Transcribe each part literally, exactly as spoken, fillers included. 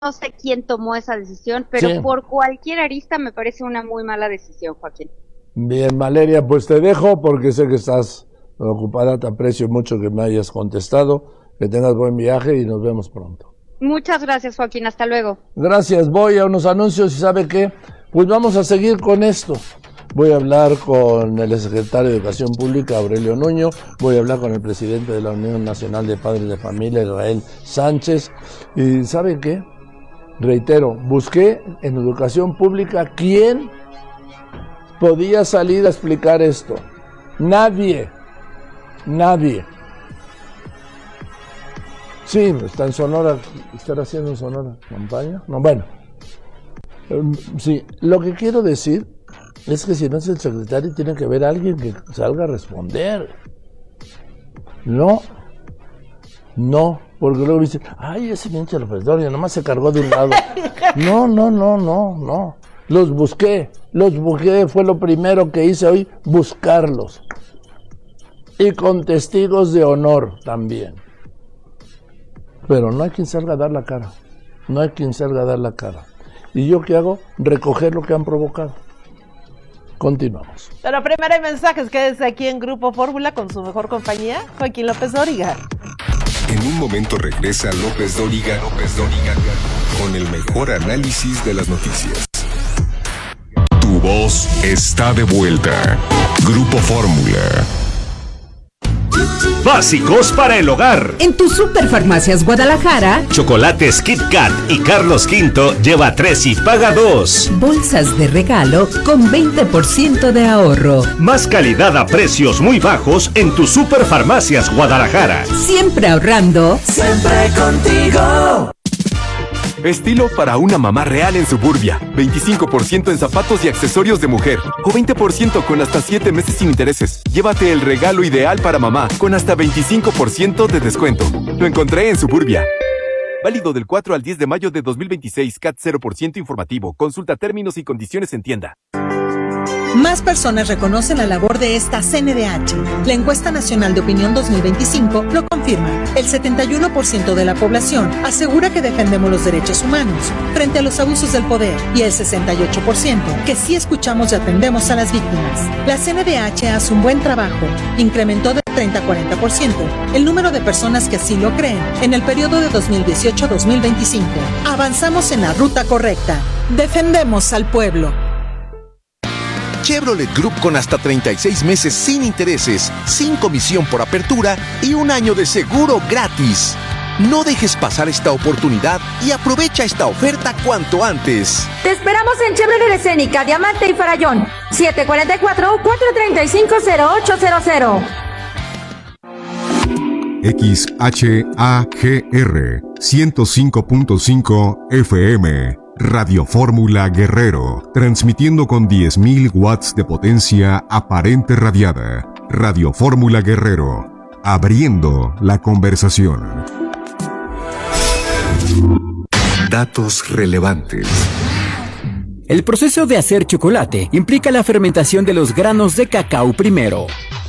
no sé quién tomó esa decisión, pero Sí. por cualquier arista me parece una muy mala decisión, Joaquín. Bien, Valeria, pues te dejo porque sé que estás ocupada. Te aprecio mucho que me hayas contestado. Que tengas buen viaje y nos vemos pronto. Muchas gracias, Joaquín. Hasta luego. Gracias. Voy a unos anuncios y ¿sabe qué? Pues vamos a seguir con esto. Voy a hablar con el secretario de Educación Pública, Aurelio Nuño. Voy a hablar con el presidente de la Unión Nacional de Padres de Familia, Israel Sánchez. Y ¿sabe qué? Reitero, busqué en Educación Pública quién podía salir a explicar esto. Nadie. Nadie. Sí, está en Sonora. ¿Estará haciendo en Sonora campaña? No, bueno. Um, sí, lo que quiero decir es que si no es el secretario, tiene que haber alguien que salga a responder. No. No, porque luego dicen, ay, ese pinche López Dóriga nomás se cargó de un lado. No, no, no, no, no. Los busqué, los busqué, fue lo primero que hice hoy, buscarlos. Y con testigos de honor también. Pero no hay quien salga a dar la cara. No hay quien salga a dar la cara. ¿Y yo qué hago? Recoger lo que han provocado. Continuamos. Pero primero hay mensajes. Quédese aquí en Grupo Fórmula con su mejor compañía, Joaquín López Dóriga. En un momento regresa López Dóriga, López Dóriga, con el mejor análisis de las noticias. Tu voz está de vuelta. Grupo Fórmula. Básicos para el hogar. En tu Superfarmacias Guadalajara, Chocolates Kit Kat y Carlos Quinto lleva tres y paga dos. bolsas de regalo con veinte por ciento de ahorro. Más calidad a precios muy bajos en tu Superfarmacias Guadalajara. Siempre ahorrando. Siempre contigo. Estilo para una mamá real en Suburbia. veinticinco por ciento en zapatos y accesorios de mujer. O veinte por ciento con hasta siete meses sin intereses. Llévate el regalo ideal para mamá con hasta veinticinco por ciento de descuento. Lo encontré en Suburbia. Válido del cuatro al diez de mayo de dos mil veintiséis. C A T cero por ciento informativo. Consulta términos y condiciones en tienda. Más personas reconocen la labor de esta C N D H. La encuesta nacional de opinión dos mil veinticinco lo confirma. El setenta y uno por ciento de la población asegura que defendemos los derechos humanos frente a los abusos del poder y el sesenta y ocho por ciento que sí escuchamos y atendemos a las víctimas. La C N D H hace un buen trabajo. Incrementó de treinta a cuarenta por ciento el número de personas que así lo creen en el periodo de dos mil dieciocho a dos mil veinticinco. Avanzamos en la ruta correcta. Defendemos al pueblo. Chevrolet Group con hasta treinta y seis meses sin intereses, sin comisión por apertura y un año de seguro gratis. No dejes pasar esta oportunidad y aprovecha esta oferta cuanto antes. Te esperamos en Chevrolet Escénica, Diamante y Farallón. siete cuatro cuatro, cuatro tres cinco, cero ocho cero cero. X H A G R ciento cinco punto cinco F M. Radio Fórmula Guerrero, transmitiendo con diez mil watts de potencia aparente radiada. Radio Fórmula Guerrero, abriendo la conversación. Datos relevantes. El proceso de hacer chocolate implica la fermentación de los granos de cacao primero.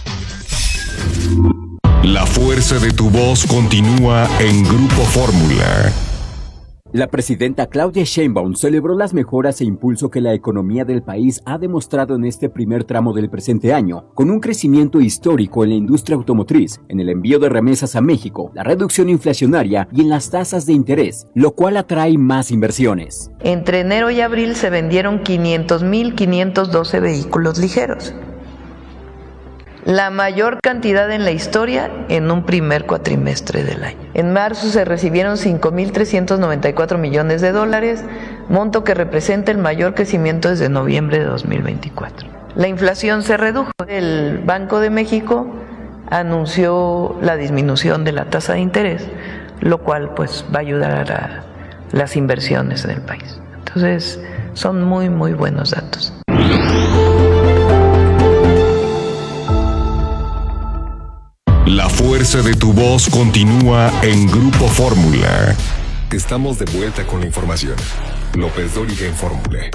La fuerza de tu voz continúa en Grupo Fórmula. La presidenta Claudia Sheinbaum celebró las mejoras e impulso que la economía del país ha demostrado en este primer tramo del presente año, con un crecimiento histórico en la industria automotriz, en el envío de remesas a México, la reducción inflacionaria y en las tasas de interés, lo cual atrae más inversiones. Entre enero y abril se vendieron quinientos mil quinientos doce vehículos ligeros. La mayor cantidad en la historia en un primer cuatrimestre del año. En marzo se recibieron cinco mil trescientos noventa y cuatro millones de dólares, monto que representa el mayor crecimiento desde noviembre de dos mil veinticuatro. La inflación se redujo. El Banco de México anunció la disminución de la tasa de interés, lo cual pues va a ayudar a las inversiones en el país. Entonces, son muy, muy buenos datos. La fuerza de tu voz continúa en Grupo Fórmula. Estamos de vuelta con la información. López Dóriga en Fórmula.